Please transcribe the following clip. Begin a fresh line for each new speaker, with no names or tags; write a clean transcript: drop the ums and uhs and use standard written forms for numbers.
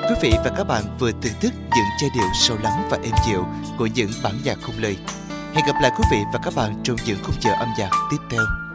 Quý vị và các bạn vừa thưởng thức những giai điệu sâu lắng và êm dịu của những bản nhạc không lời. Hẹn gặp lại quý vị và các bạn trong những khung giờ âm nhạc tiếp theo.